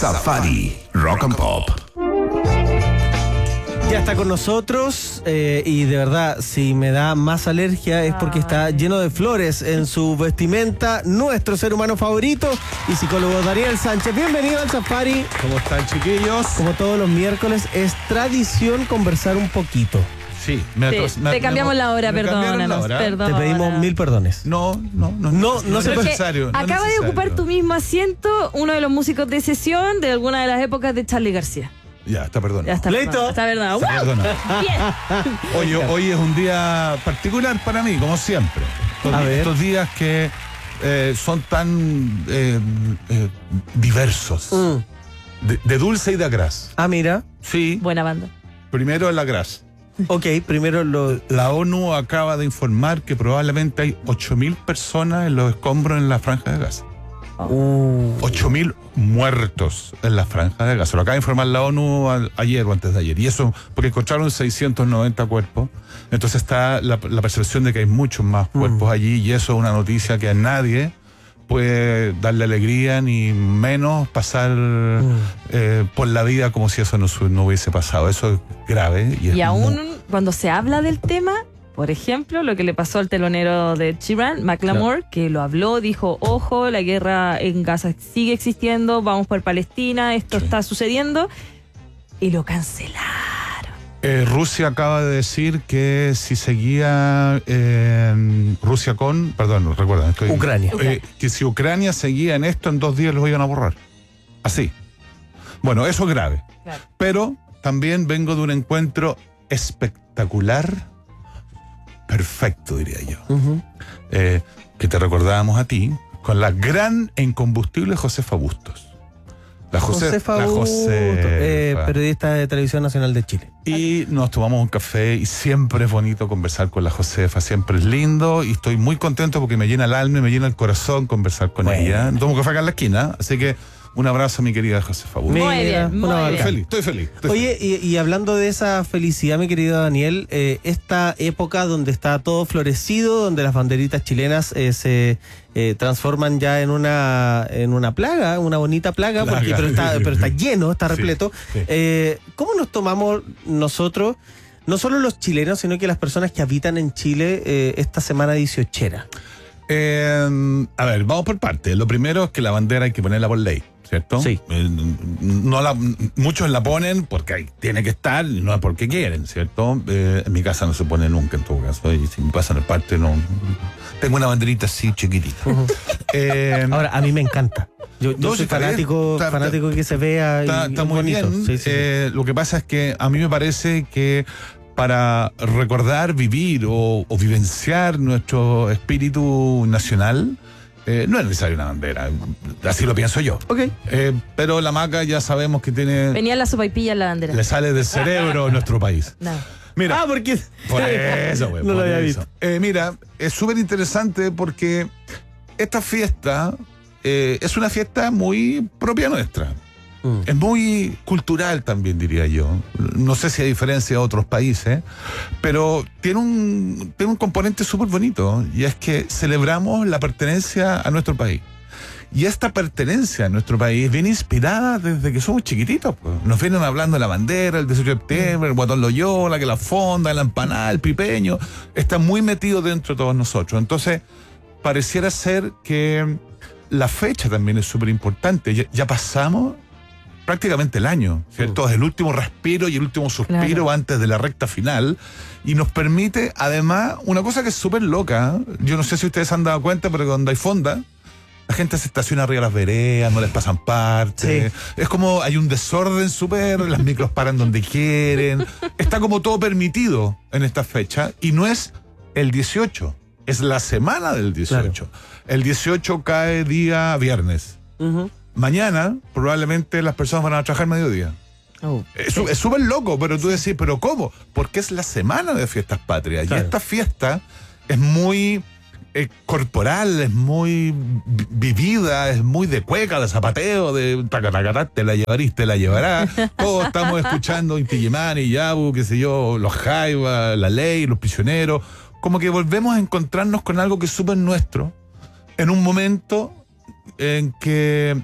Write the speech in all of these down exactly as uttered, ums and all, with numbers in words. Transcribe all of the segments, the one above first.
Safari Rock and Pop. Ya está con nosotros eh, y de verdad, si me da más alergia es porque está lleno de flores en su vestimenta. Nuestro ser humano favorito y psicólogo Daniel Sánchez. Bienvenido al Safari. ¿Cómo están, chiquillos? Como todos los miércoles, es tradición conversar un poquito. Sí, me, Sí, me, te cambiamos me, la hora, me cambiaron la perdónanos. hora. Perdona. Te pedimos mil perdones. No, no, no, No, no se es puede- necesario. no es Acaba de necesario. ocupar tu mismo asiento uno de los músicos de sesión de alguna de las épocas de Charly García. Ya, está perdonado. Ya está. ¿Listo? perdonado, Está verdad. Está perdonado. Bien. Hoy, hoy es un día particular para mí, como siempre. Estos, A ver. estos días que eh, son tan eh, eh, diversos. Mm. De, de dulce y de agraz. Ah, mira. Sí, Buena banda. primero el agraz. Ok, primero lo... La ONU acaba de informar que probablemente hay ocho mil personas en los escombros en la Franja de Gaza. Uh, ocho mil muertos en la Franja de Gaza. Lo acaba de informar la ONU a- ayer o antes de ayer. Y eso porque encontraron seiscientos noventa cuerpos. Entonces está la, la percepción de que hay muchos más cuerpos allí. Y eso es una noticia que a nadie puede darle alegría, ni menos pasar eh, por la vida como si eso no, su- no hubiese pasado. Eso es grave. Y, es Y aún mu- cuando se habla del tema, por ejemplo, lo que le pasó al telonero de Sheeran, Macklemore, que lo habló, dijo, ojo, la guerra en Gaza sigue existiendo, vamos por Palestina, esto Sí. está sucediendo, y lo cancelaron. Eh, Rusia acaba de decir que si seguía eh, Rusia con, perdón, recuerda, estoy, Ucrania. eh, que si Ucrania seguía en esto, en dos días los iban a borrar. Así. Bueno, eso es grave. Claro. Pero también vengo de un encuentro espectacular, perfecto, diría yo, ujú. eh, que te recordábamos a ti, con la gran e incombustible Josefa Bustos. La Jose- Josefa la Bustos, eh, Josefa. periodista de Televisión Nacional de Chile. Y nos tomamos un café y siempre es bonito conversar con la Josefa, siempre es lindo y estoy muy contento porque me llena el alma y me llena el corazón conversar con Bueno. ella. Tomo un café acá en la esquina, así que un abrazo a mi querida Josefa. Muy Muy bien, muy una bien. Estoy feliz, estoy feliz. estoy Oye, y, y hablando de esa felicidad, mi querido Daniel, eh, esta época donde está todo florecido, donde las banderitas chilenas eh, se eh, transforman ya en una en una plaga, una bonita plaga, Plaga. porque, pero, está, pero está lleno, está Sí, repleto. sí. Eh, ¿Cómo nos tomamos nosotros, no solo los chilenos, sino que las personas que habitan en Chile eh, esta semana dieciochera? Eh, a ver, vamos por partes. Lo primero es que la bandera hay que ponerla por ley, ¿cierto? Sí. Eh, no la, muchos la ponen porque hay- tiene que estar, y no es porque quieren, ¿cierto? Eh, en mi casa no se pone nunca, en todo caso. Y si me pasan el parte, no. Tengo una banderita así chiquitita. Eh, Ahora, a mí me encanta. Yo, yo No, soy sí, está bien. fanático, Está- fanático que se vea y Está, está y muy bonito. bien. Sí, sí, sí. Eh, lo que pasa es que a mí me parece que para recordar, vivir o, o vivenciar nuestro espíritu nacional, eh, no es necesaria una bandera. Así lo pienso yo. Ok. Eh, pero la maca ya sabemos que tiene, Venía la sopaipilla en la bandera. le sale del cerebro a nuestro país. No. Mira, Ah, porque... por eso, güey. No lo por había eso. visto. Eh, mira, es súper interesante porque esta fiesta eh, es una fiesta muy propia nuestra. Mm. Es muy cultural también, diría yo. No sé si a diferencia de otros países, pero tiene un, tiene un componente súper bonito, y es que celebramos la pertenencia a nuestro país. Y esta pertenencia a nuestro país viene inspirada desde que somos chiquititos, pues. Nos vienen hablando de la bandera, el dieciocho de septiembre, el Guatón Loyola, que la fonda, la empanada, el pipeño. Está muy metido dentro de todos nosotros. Entonces, pareciera ser que la fecha también es súper importante. Ya, ya pasamos prácticamente el año, ¿cierto? Es el último respiro y el último suspiro Claro. antes de la recta final, y nos permite además una cosa que es súper loca. Yo no sé si ustedes se han dado cuenta, pero cuando hay fonda, la gente se estaciona arriba de las veredas, no les pasan partes. Sí. Es como hay un desorden súper, las micros paran donde quieren. Está como todo permitido en esta fecha, y no es el dieciocho, es la semana del dieciocho. El dieciocho cae día viernes. Ujú. Mañana probablemente las personas van a trabajar mediodía. Oh. Es su- es súper loco, pero tú decís, ¿pero cómo? Porque es la semana de fiestas patrias. Claro. Y esta fiesta es muy eh, corporal, es muy vi- vivida, es muy de cueca, de zapateo, de tacatacatá, te la llevarís, te la llevará. Todos estamos escuchando Inti Illimani, Yabu, qué sé yo, los Jaiba, la ley, los prisioneros. Como que volvemos a encontrarnos con algo que es súper nuestro, en un momento en que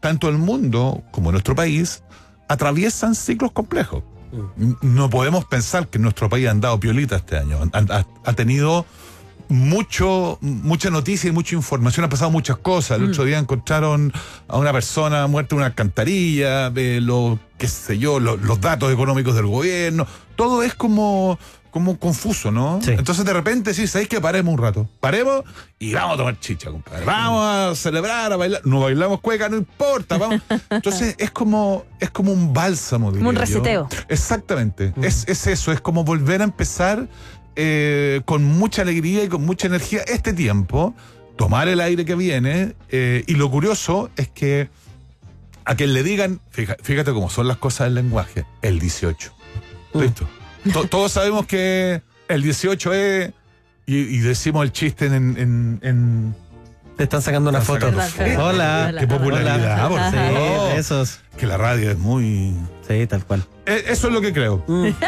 tanto el mundo como nuestro país atraviesan ciclos complejos. Mm. No podemos pensar que nuestro país ha andado piolita este año. Ha, ha, ha tenido mucho, mucha noticia y mucha información, ha pasado muchas cosas. El mm. otro día encontraron a una persona muerta en una alcantarilla, eh, lo, qué sé yo, lo, los datos económicos del gobierno. Todo es como... como confuso, ¿no? Sí. Entonces de repente sí, ¿sabéis qué? Paremos un rato. Paremos y vamos a tomar chicha, compadre. Vamos a celebrar, a bailar. No bailamos cueca, no importa. Vamos. Entonces es como, es como un bálsamo, diría Como un yo. reseteo. Exactamente. Mm. Es, es eso, es como volver a empezar eh, con mucha alegría y con mucha energía este tiempo, tomar el aire que viene. Eh, y lo curioso es que a quien le digan, fíjate, fíjate cómo son las cosas del lenguaje, el dieciocho. Mm. ¿Listo? To- todos sabemos que el dieciocho es... Y, y decimos el chiste en... en, en Te están sacando una Están foto. sacando fotos. Hola. ¡Qué popularidad! Por Sí, favor. esos. Que la radio es muy... Sí, tal cual. Eh, eso es lo que creo.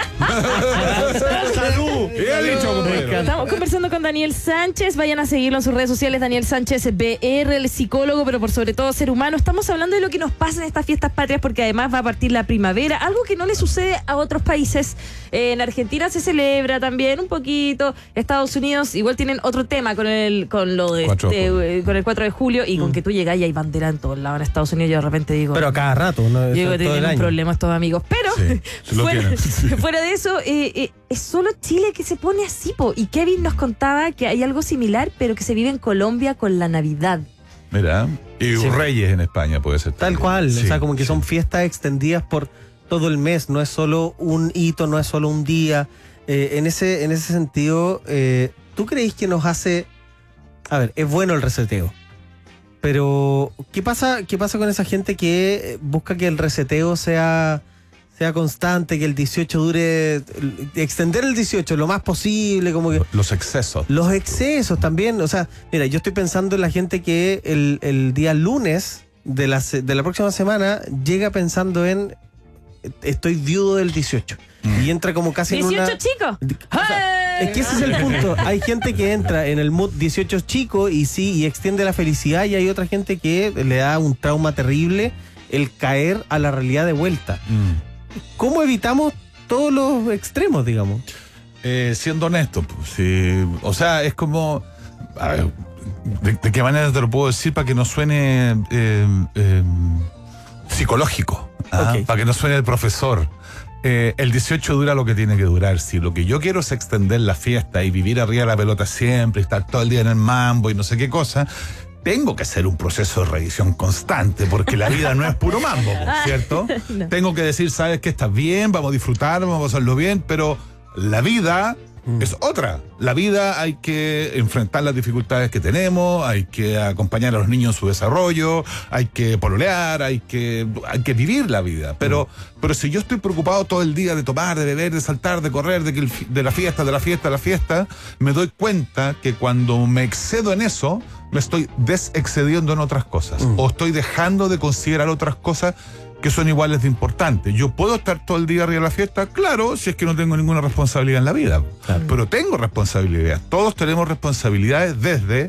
¡Salud! Y ha dicho, compañero. Estamos conversando con Daniel Sánchez. Vayan a seguirlo en sus redes sociales. Daniel Sánchez B R, el psicólogo, pero por sobre todo ser humano. Estamos hablando de lo que nos pasa en estas fiestas patrias, porque además va a partir la primavera, algo que no le sucede a otros países. Eh, en Argentina se celebra también un poquito. Estados Unidos igual tienen otro tema con el con lo de cuatro de este, eh, con el cuatro de julio y con Mm. que tú llegas y hay bandera en todos lados. En Estados Unidos yo de repente digo, Pero a cada rato, ¿no? yo digo Eso que todo el tienen un año. problema estos amigos. Pero Sí, se lo fuera, tienen. fuera de eso, eh, eh, es solo Chile que se pone así, po. Y Kevin nos contaba que hay algo similar, pero que se vive en Colombia con la Navidad. Mira, y Sí. Reyes en España puede ser. Tal también. cual, Sí, o sea, como que sí. son fiestas extendidas por todo el mes, no es solo un hito, no es solo un día. Eh, en ese, en ese sentido, eh, ¿tú crees que nos hace... A ver, es bueno el reseteo, pero ¿qué pasa, qué pasa con esa gente que busca que el reseteo sea, sea constante, que el dieciocho dure, extender el dieciocho lo más posible, como que... Los excesos. Los excesos también, o sea, mira, yo estoy pensando en la gente que el, el día lunes de la, se- de la próxima semana llega pensando en estoy viudo del dieciocho y entra como casi en una... dieciocho chicos. O sea, es que ese es el punto. Hay gente que entra en el mood dieciocho chico y sí, y extiende la felicidad, y hay otra gente que le da un trauma terrible el caer a la realidad de vuelta. Mm. ¿Cómo evitamos todos los extremos, digamos? Eh, siendo honesto, pues, sí. O sea, es como... A ver, ¿de, de qué manera te lo puedo decir para que no suene eh, eh, psicológico? ¿ah? Ok. Para que no suene el profesor. Eh, el dieciocho dura lo que tiene que durar. Si lo que yo quiero es extender la fiesta y vivir arriba de la pelota siempre, estar todo el día en el mambo y no sé qué cosa, tengo que hacer un proceso de revisión constante, porque la vida no es puro mambo, ¿cierto? No. Tengo que decir, sabes que estás bien, vamos a disfrutar, vamos a hacerlo bien, pero la vida Mm. es otra. La vida hay que enfrentar las dificultades que tenemos, hay que acompañar a los niños en su desarrollo, hay que pololear, hay que, hay que vivir la vida. Pero, Mm. pero si yo estoy preocupado todo el día de tomar, de beber, de saltar, de correr, de, que el fi- de la fiesta, de la fiesta, de la fiesta, me doy cuenta que cuando me excedo en eso, me estoy desexcediendo en otras cosas. Mm. O estoy dejando de considerar otras cosas que son iguales de importantes. Yo puedo estar todo el día arriba de la fiesta, claro, si es que no tengo ninguna responsabilidad en la vida. Claro. Pero tengo responsabilidades. Todos tenemos responsabilidades, desde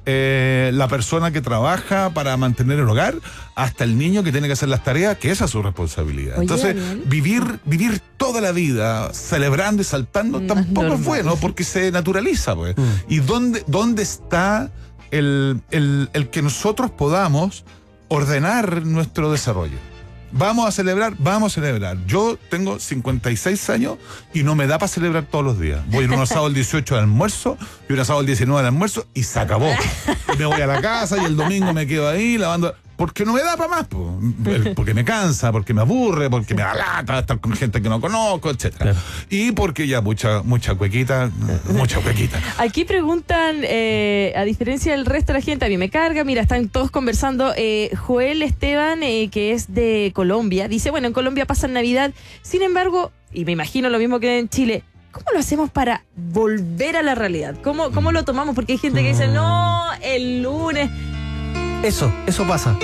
eh, la persona que trabaja para mantener el hogar hasta el niño que tiene que hacer las tareas, que esa es su responsabilidad. Oye, Entonces, Daniel. vivir, vivir toda la vida celebrando y saltando No es tampoco es normal. bueno, porque se naturaliza, pues. Mm. ¿Y dónde, dónde está el, el, el que nosotros podamos ordenar nuestro desarrollo? Vamos a celebrar, vamos a celebrar. Yo tengo cincuenta y seis años y no me da para celebrar todos los días. Voy a ir un asado el dieciocho al almuerzo y un asado el diecinueve al almuerzo y se acabó. Y me voy a la casa y el domingo me quedo ahí lavando. Porque no me da para más, po. El- porque me cansa, porque me aburre, porque me da lata estar con gente que no conozco, etcétera. Claro. Y porque ya mucha, mucha cuequita, mucha cuequita. Aquí preguntan, eh, a diferencia del resto de la gente, a mí me carga, mira, están todos conversando. eh, Joel Esteban, eh, que es de Colombia, dice, bueno, en Colombia pasan Navidad, sin embargo, y me imagino lo mismo que en Chile, ¿cómo lo hacemos para volver a la realidad? ¿Cómo, cómo lo tomamos? Porque hay gente que dice, no, el lunes, Eso, eso pasa.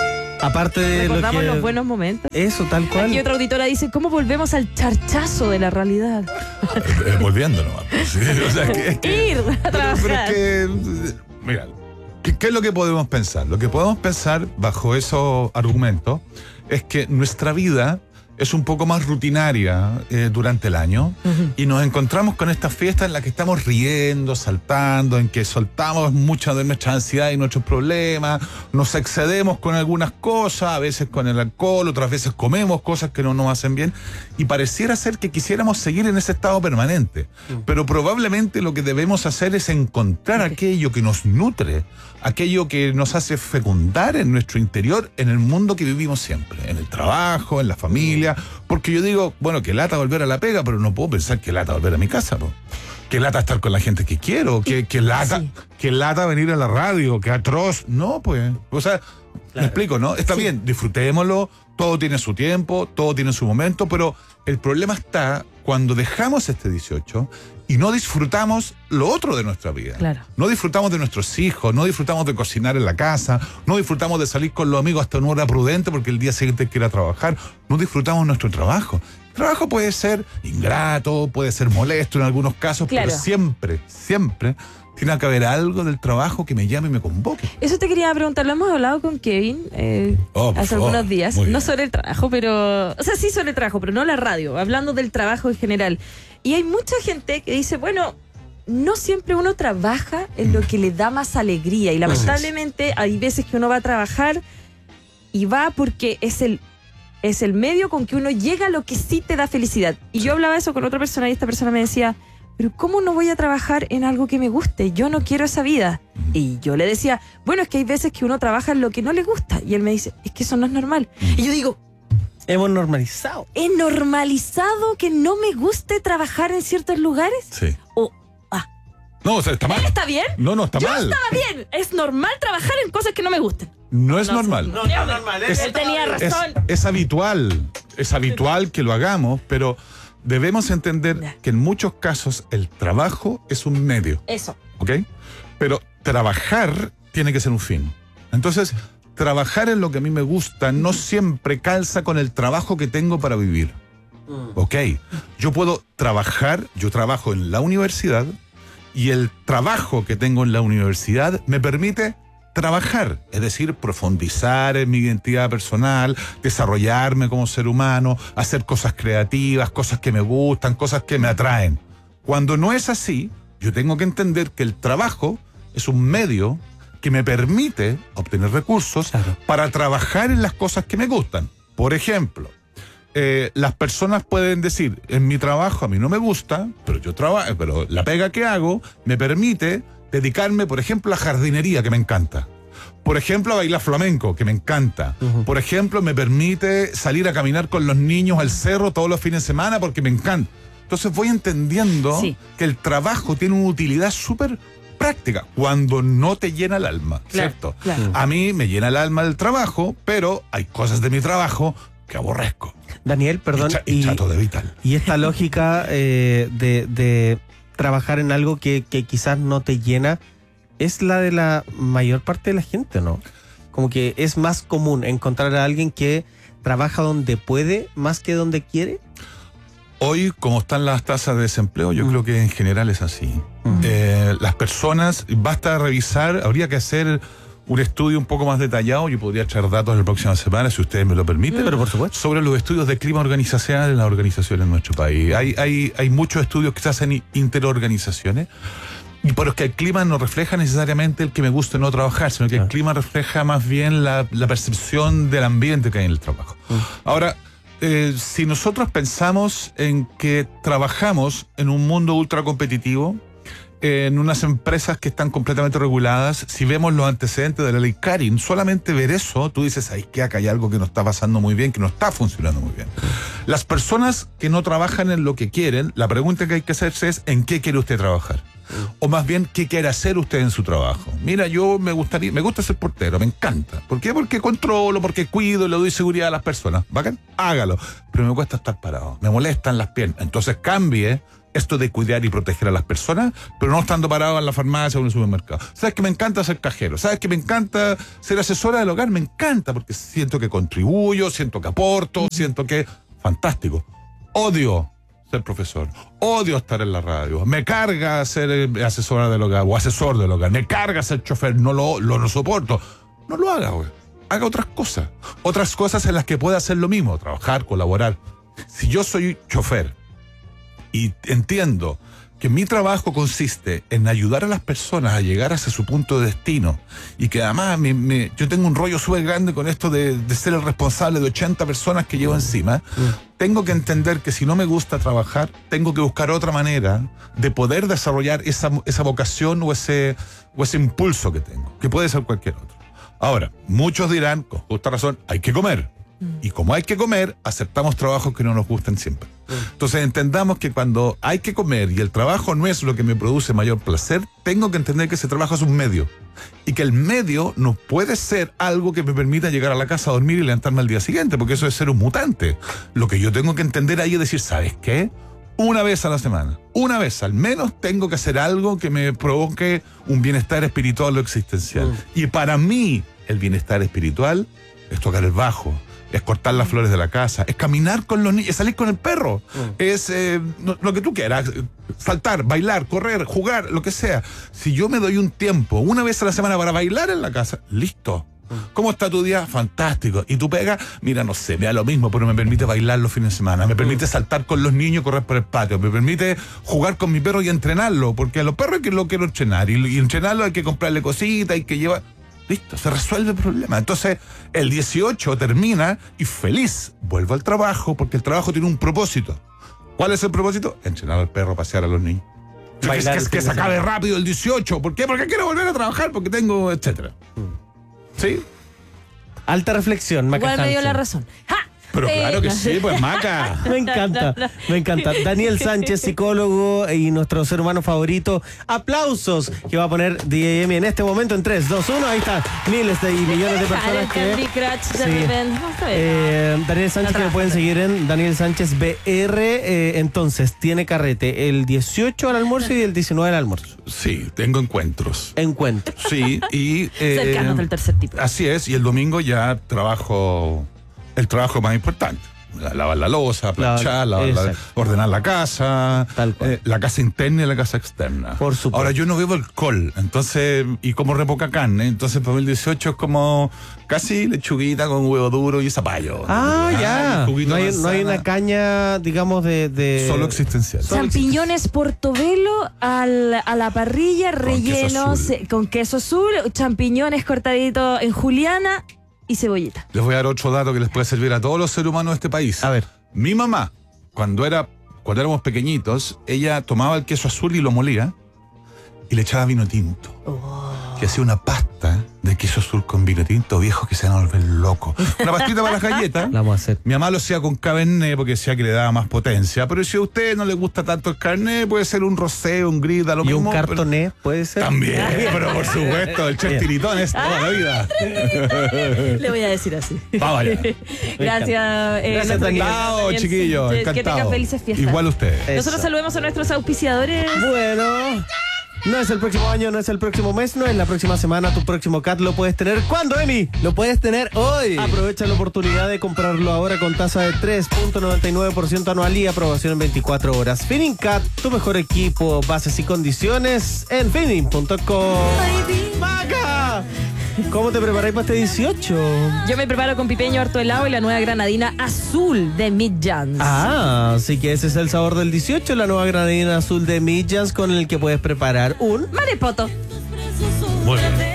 Aparte de lo recordamos que... los buenos momentos. Eso, tal cual. Aquí otra auditora dice, ¿cómo volvemos al charchazo de la realidad? Eh, volviendo nomás. pues, sí. O sea, que, es que- Ir a Pero, trabajar. pero es que, mira, ¿Qué, ¿Qué es lo que podemos pensar? Lo que podemos pensar bajo esos argumentos es que nuestra vida es un poco más rutinaria eh, durante el año uh-huh. y nos encontramos con estas fiestas en las que estamos riendo, saltando, en que soltamos mucha de nuestra ansiedad y nuestros problemas, nos excedemos con algunas cosas, a veces con el alcohol, otras veces comemos cosas que no nos hacen bien y pareciera ser que quisiéramos seguir en ese estado permanente. Uh-huh. Pero probablemente lo que debemos hacer es encontrar okay. aquello que nos nutre, aquello que nos hace fecundar en nuestro interior, en el mundo que vivimos siempre, en el trabajo, en la familia. Porque yo digo, bueno, que lata volver a la pega, pero no puedo pensar que lata volver a mi casa, po. Que lata estar con la gente que quiero, que, que lata, sí. que lata venir a la radio, que atroz. No, pues. O sea, claro. me explico, ¿no? Está sí. bien, disfrutémoslo, todo tiene su tiempo, todo tiene su momento, pero el problema está cuando dejamos este dieciocho y no disfrutamos lo otro de nuestra vida. Claro. No disfrutamos de nuestros hijos, no disfrutamos de cocinar en la casa, no disfrutamos de salir con los amigos hasta una hora prudente porque el día siguiente hay que ir a trabajar, no disfrutamos nuestro trabajo. El trabajo puede ser ingrato, puede ser molesto en algunos casos, claro. pero siempre, siempre tiene que haber algo del trabajo que me llame y me convoque. Eso te quería preguntar, lo hemos hablado con Kevin eh, oh, hace favor. algunos días, no sobre el trabajo, pero, o sea, sí sobre el trabajo, pero no la radio, hablando del trabajo en general. Y hay mucha gente que dice, bueno, no siempre uno trabaja en lo que le da más alegría y lamentablemente hay veces que uno va a trabajar y va porque es el es el medio con que uno llega a lo que sí te da felicidad. Y yo hablaba eso con otra persona y esta persona me decía, pero ¿cómo no voy a trabajar en algo que me guste? Yo no quiero esa vida. Y yo le decía, bueno, es que hay veces que uno trabaja en lo que no le gusta. Y él me dice, es que eso no es normal. Y yo digo, hemos normalizado. ¿He normalizado que no me guste trabajar en ciertos lugares? Sí. O, ah. No, o sea, está mal. ¿Él está bien? No, no, está yo mal. Yo estaba bien. Es normal trabajar en cosas que no me gusten. No es no, normal. No, no es normal. Es, él tenía razón. Es, es habitual. Es habitual que lo hagamos, pero debemos entender que en muchos casos el trabajo es un medio. Eso. ¿Ok? Pero trabajar tiene que ser un fin. Entonces, trabajar en lo que a mí me gusta no siempre calza con el trabajo que tengo para vivir. Ok. Yo puedo trabajar, yo trabajo en la universidad y el trabajo que tengo en la universidad me permite trabajar, es decir, profundizar en mi identidad personal, desarrollarme como ser humano, hacer cosas creativas, cosas que me gustan, cosas que me atraen. Cuando no es así, yo tengo que entender que el trabajo es un medio que me permite obtener recursos claro. para trabajar en las cosas que me gustan. Por ejemplo, eh, las personas pueden decir, en mi trabajo a mí no me gusta, pero yo trabajo, pero la pega que hago me permite dedicarme, por ejemplo, a jardinería, que me encanta. Por ejemplo, a bailar flamenco, que me encanta. Uh-huh. Por ejemplo, me permite salir a caminar con los niños al cerro todos los fines de semana porque me encanta. Entonces voy entendiendo sí. que el trabajo tiene una utilidad súper práctica cuando no te llena el alma, claro, ¿cierto? Claro. A mí me llena el alma el trabajo, pero hay cosas de mi trabajo que aborrezco. Daniel, perdón. Y, cha- y chato de vital. Y esta lógica eh, de... de trabajar en algo que, que quizás no te llena, es la de la mayor parte de la gente, ¿no? Como que es más común encontrar a alguien que trabaja donde puede más que donde quiere. Hoy, como están las tasas de desempleo, yo mm. creo que en general es así. Mm. Eh, las personas, basta revisar, habría que hacer un estudio un poco más detallado, yo podría echar datos en la próxima semana, si ustedes me lo permiten, pero por supuesto, sobre los estudios de clima organizacional en las organizaciones en nuestro país. Hay, hay, hay muchos estudios que se hacen interorganizaciones, y por los que el clima no refleja necesariamente el que me guste no trabajar, sino que claro. el clima refleja más bien la, la percepción del ambiente que hay en el trabajo. Mm. Ahora, eh, si nosotros pensamos en que trabajamos en un mundo ultra competitivo, en unas empresas que están completamente reguladas, si vemos los antecedentes de la ley Karin, solamente ver eso, tú dices, ay, que acá hay algo que no está pasando muy bien, que no está funcionando muy bien. Las personas que no trabajan en lo que quieren, la pregunta que hay que hacerse es, ¿en qué quiere usted trabajar? O más bien, ¿qué quiere hacer usted en su trabajo? Mira, yo me gustaría, me gusta ser portero, me encanta. ¿Por qué? Porque controlo, porque cuido, le doy seguridad a las personas. ¿Bacán? Hágalo. Pero me cuesta estar parado, me molestan las piernas. Entonces cambie esto de cuidar y proteger a las personas, pero no estando parado en la farmacia o en el supermercado. ¿Sabes que me encanta ser cajero? ¿Sabes que me encanta ser asesora del hogar? Me encanta porque siento que contribuyo, siento que aporto, siento que... Fantástico. Odio ser profesor. Odio estar en la radio. Me carga ser eh, asesora del hogar o asesor del hogar. Me carga ser chofer. No lo, lo, lo soporto. No lo haga, güey. Haga otras cosas. Otras cosas en las que pueda hacer lo mismo. Trabajar, colaborar. Si yo soy chofer y entiendo que mi trabajo consiste en ayudar a las personas a llegar hacia su punto de destino y que además me, me, yo tengo un rollo súper grande con esto de, de ser el responsable de ochenta personas que llevo encima, mm. tengo que entender que si no me gusta trabajar, tengo que buscar otra manera de poder desarrollar esa, esa vocación o ese, o ese impulso que tengo, que puede ser cualquier otro. Ahora, muchos dirán, con justa razón, hay que comer. Y como hay que comer, aceptamos trabajos que no nos gustan siempre. Entonces entendamos que cuando hay que comer y el trabajo no es lo que me produce mayor placer, tengo que entender que ese trabajo es un medio. Y que el medio no puede ser algo que me permita llegar a la casa a dormir y levantarme al día siguiente, porque eso es ser un mutante. Lo que yo tengo que entender ahí es decir, ¿sabes qué? Una vez a la semana, una vez al menos tengo que hacer algo que me provoque un bienestar espiritual o existencial. Mm. Y para mí, el bienestar espiritual es tocar el bajo, es cortar las flores de la casa, es caminar con los niños, es salir con el perro, mm. es eh, no, lo que tú quieras, saltar, bailar, correr, jugar, lo que sea. Si yo me doy un tiempo, una vez a la semana para bailar en la casa, listo. ¿Cómo está tu día? Fantástico. ¿Y tu pega? Mira, no sé, me da lo mismo, pero me permite bailar los fines de semana, me permite saltar con los niños, correr por el patio, me permite jugar con mi perro y entrenarlo, porque a los perros hay que lo quiero entrenar, y, y entrenarlo hay que comprarle cositas, hay que llevar... Listo, se resuelve el problema. Entonces, el dieciocho termina y feliz vuelvo al trabajo, porque el trabajo tiene un propósito. ¿Cuál es el propósito? Entrenar al perro, pasear a los niños. Que, que, que, que se acabe rápido el dieciocho. ¿Por qué? Porque quiero volver a trabajar, porque tengo, etcétera. ¿Sí? Alta reflexión, Maca. Igual me dio Hansen. la razón. ¡Ja! Pero Eh, claro que no. sí, pues Maca. Me encanta, me encanta. Daniel Sánchez, psicólogo y nuestro ser humano favorito. Aplausos que va a poner D A M en este momento en tres, dos, uno. Ahí está, miles de y millones de personas que... Candy Crush de Sí. repente. Vamos a ver. Eh, Daniel Sánchez, que me pueden seguir en Daniel Sánchez B R. Eh, entonces, tiene carrete el dieciocho al almuerzo y el diecinueve al almuerzo. Sí, tengo encuentros. Encuentro. Sí, y... eh, Cercanos del tercer tipo. Así es, y el domingo ya trabajo, el trabajo más importante. La- Lavar la loza, planchar, La- lavar la- exacto. ordenar la casa, Tal cual. eh, la casa interna y la casa externa. Por supuesto. Ahora, yo no bebo alcohol, entonces, y como re poca carne, entonces para mí el dieciocho es como casi lechuguita con huevo duro y zapallo. Ah, ya. y juguito No de hay, no hay manzana. una caña, digamos, de... de... Solo existencial. Solo Champiñones portobelo al, a la parrilla, queso rellenos azul. eh, con queso azul, champiñones cortaditos en juliana y cebollita. Les voy a dar otro dato que les puede servir a todos los seres humanos de este país. A ver. Mi mamá, cuando era cuando éramos pequeñitos, ella tomaba el queso azul y lo molía y le echaba vino tinto. Que hacía una pasta de queso azul con vino tinto, viejos que se van a volver locos. Una pastita para las galletas. La vamos a hacer. Mi mamá lo hacía con cabernet porque decía que le daba más potencia. Pero si a usted no le gusta tanto el carnet, puede ser un rosé, un gris, da lo ¿Y mismo. un pero- cartoné puede ser? También, pero por supuesto, el chertiritón es toda la vida. Le voy a decir así. Vamos allá. Gracias, eh, Gracias, nuestro Daniel. Encantado, Daniel chiquillos, Sánchez. Que encantado. tengan felices fiestas. Igual usted. Nosotros Eso. saludemos a nuestros auspiciadores. Bueno, no es el próximo año, no es el próximo mes, no es la próxima semana. Tu próximo C A T lo puedes tener. ¿Cuándo, Emi? Lo puedes tener hoy. Aprovecha la oportunidad de comprarlo ahora con tasa de tres punto noventa y nueve por ciento anual y aprobación en veinticuatro horas. Finincat, tu mejor equipo, bases y condiciones en finin punto com. ¡Maca! ¿Cómo te preparáis para este dieciocho? Yo me preparo con pipeño harto helado y la nueva granadina azul de Midjans. Ah, así que ese es el sabor del dieciocho, la nueva granadina azul de Midjans con el que puedes preparar un... Marepoto. Muy bien.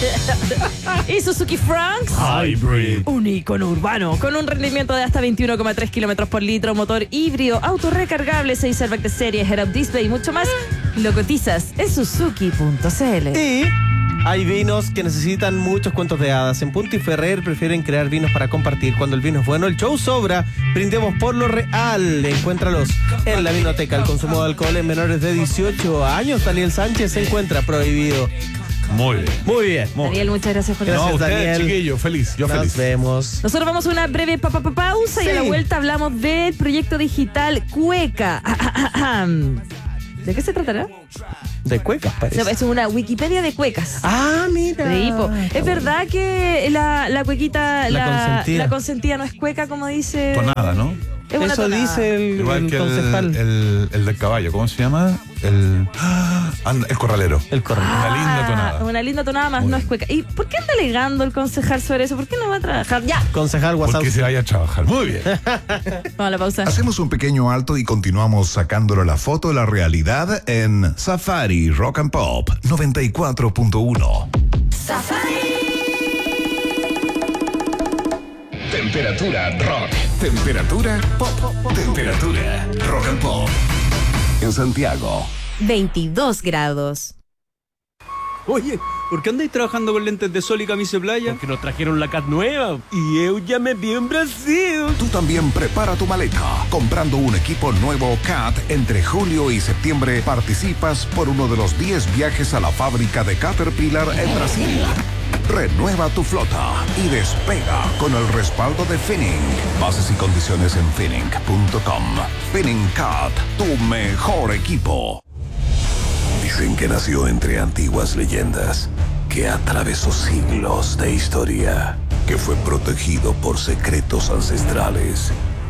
Y Suzuki Franks. Hybrid. Un icono urbano con un rendimiento de hasta veintiuno coma tres kilómetros por litro, motor híbrido, auto recargable, seis airbags de serie, head-up display y mucho más. Lo cotizas en suzuki punto c l. Y hay vinos que necesitan muchos cuentos de hadas. En Punto y Ferrer prefieren crear vinos para compartir. Cuando el vino es bueno, el show sobra. Brindemos por lo real. Encuéntralos en la vinoteca. El consumo de alcohol en menores de dieciocho años. Daniel Sánchez se encuentra prohibido. Muy bien. Muy bien. Daniel, muchas gracias por Gracias, No, usted, Daniel. chiquillo, feliz. Yo Nos feliz. vemos. Nosotros vamos a una breve pa- pa- pa- pausa y a la Sí. vuelta hablamos del proyecto digital Cueca. ¿De qué se tratará? De cuecas, parece. Es una Wikipedia de cuecas. Ah, mira. Sí, po. Es verdad que la, la cuequita, La la, consentida. la consentida no es cueca, como dice. Tonada, ¿no? Es una Eso tonada. dice el, Igual el que concejal. el, el, el del caballo, ¿cómo se llama? El, ¡Ah! anda, el corralero. El correo. Una linda tonada. Ah, Una linda tonada más Muy no bien. es cueca. ¿Y por qué anda alegando el concejal sobre eso? ¿Por qué no va a trabajar? Ya, Concejal WhatsApp. Porque se vaya a trabajar. Muy bien. vamos a la pausa. Hacemos un pequeño alto y continuamos sacándole la foto de la realidad en Safari Rock and Pop noventa y cuatro punto uno. Temperatura rock. Temperatura pop. Temperatura rock and pop. En Santiago. veintidós grados. Oye, ¿por qué andáis trabajando con lentes de sol y camisa de playa? Porque nos trajeron la C A T nueva y yo ya me vi en Brasil. Tú también prepara tu maleta. Comprando un equipo nuevo C A T entre julio y septiembre participas por uno de los diez viajes a la fábrica de Caterpillar en Brasil. Renueva tu flota y despega con el respaldo de Finning. Bases y condiciones en finning punto com. Finning C A T, tu mejor equipo. Dicen que nació entre antiguas leyendas, que atravesó siglos de historia, que fue protegido por secretos ancestrales.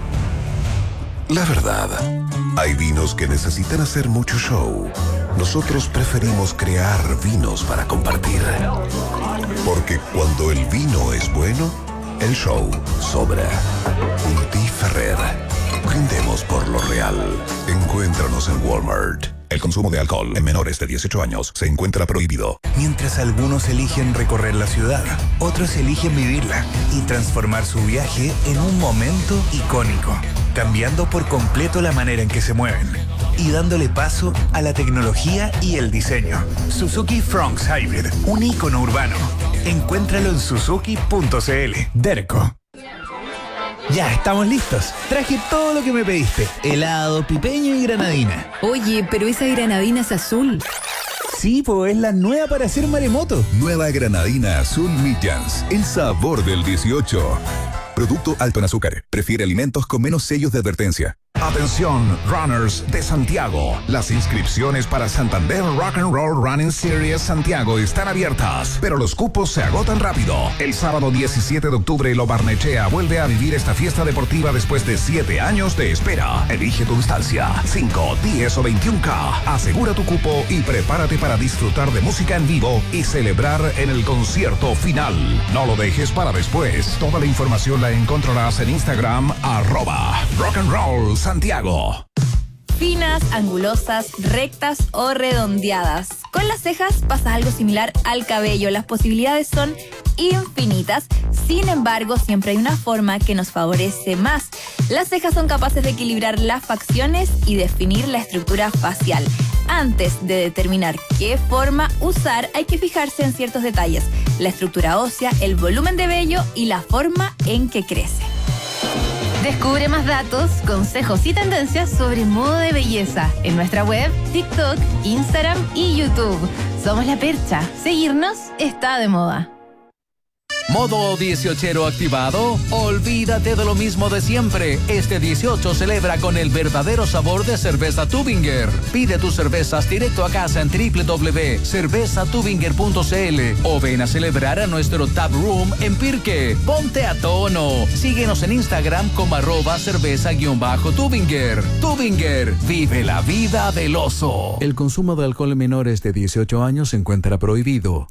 La verdad, hay vinos que necesitan hacer mucho show. Nosotros preferimos crear vinos para compartir. Porque cuando el vino es bueno, el show sobra. Unti Ferrer. Brindemos por lo real. Encuéntranos en Walmart. El consumo de alcohol en menores de dieciocho años se encuentra prohibido. Mientras algunos eligen recorrer la ciudad, otros eligen vivirla y transformar su viaje en un momento icónico, cambiando por completo la manera en que se mueven y dándole paso a la tecnología y el diseño. Suzuki Fronx Hybrid, un ícono urbano. Encuéntralo en suzuki punto cl. Derco. Ya, estamos listos. Traje todo lo que me pediste. Helado, pipeño y granadina. Oye, pero esa granadina es azul. Sí, pues es la nueva para hacer maremoto. Nueva granadina azul Midjans. El sabor del dieciocho. Producto alto en azúcar. Prefiere alimentos con menos sellos de advertencia. Atención, runners de Santiago. Las inscripciones para Santander Rock and Roll Running Series Santiago están abiertas, pero los cupos se agotan rápido. El sábado diecisiete de octubre, Lo Barnechea vuelve a vivir esta fiesta deportiva después de siete años de espera. Elige tu distancia, cinco, diez o veintiún K. Asegura tu cupo y prepárate para disfrutar de música en vivo y celebrar en el concierto final. No lo dejes para después. Toda la información la encontrarás en Instagram, arroba Rock and Roll Santiago. Finas, angulosas, rectas o redondeadas. Con las cejas pasa algo similar al cabello. Las posibilidades son infinitas. Sin embargo, siempre hay una forma que nos favorece más. Las cejas son capaces de equilibrar las facciones y definir la estructura facial. Antes de determinar qué forma usar, hay que fijarse en ciertos detalles: la estructura ósea, el volumen de vello y la forma en que crece. Descubre más datos, consejos y tendencias sobre modo de belleza en nuestra web, TikTok, Instagram y YouTube. Somos La Percha. Seguirnos está de moda. ¿Modo dieciochero activado? Olvídate de lo mismo de siempre. Este dieciocho celebra con el verdadero sabor de cerveza Tubinger. Pide tus cervezas directo a casa en doble u doble u doble u punto cerveza tubinger punto cl o ven a celebrar a nuestro Tap Room en Pirque. Ponte a tono. Síguenos en Instagram como arroba cerveza-tubinger. Tubinger, vive la vida del oso. El consumo de alcohol en menores de dieciocho años se encuentra prohibido.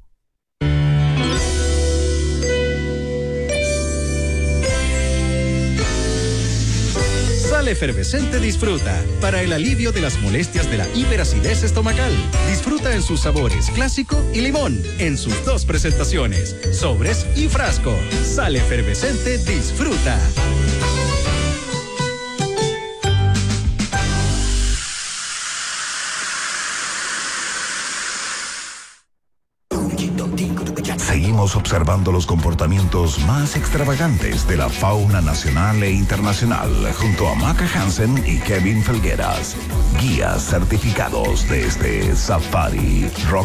Sal Efervescente Disfruta, para el alivio de las molestias de la hiperacidez estomacal. Disfruta en sus sabores clásico y limón, en sus dos presentaciones, sobres y frasco. Sal Efervescente Disfruta. Seguimos observando los comportamientos más extravagantes de la fauna nacional e internacional junto a Maca Hansen y Kevin Felgueras, guías certificados de este Safari Rock